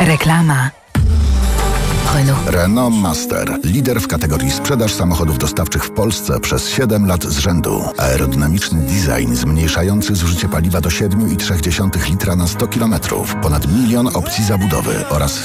Reklama. Renault Master. Lider w kategorii sprzedaż samochodów dostawczych w Polsce przez 7 lat z rzędu. Aerodynamiczny design zmniejszający zużycie paliwa do 7,3 litra na 100 km. Ponad 1 000 000 opcji zabudowy oraz